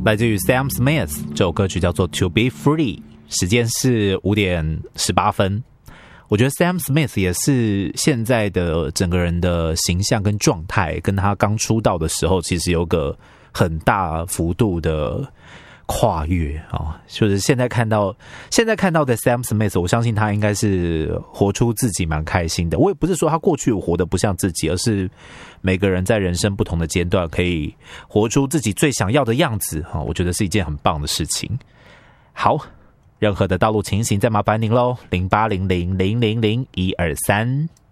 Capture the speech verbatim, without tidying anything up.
来自于 Sam Smith， 这首歌曲叫做 To Be Free， 时间是五点十八分。我觉得 Sam Smith 也是现在的整个人的形象跟状态，跟他刚出道的时候其实有个很大幅度的跨越啊，就是现在看到现在看到的 Sam Smith， 我相信他应该是活出自己蛮开心的。我也不是说他过去活得不像自己，而是每个人在人生不同的阶段可以活出自己最想要的样子啊，我觉得是一件很棒的事情。好，任何的道路情形再麻烦您咯，零八零零零零零一二三。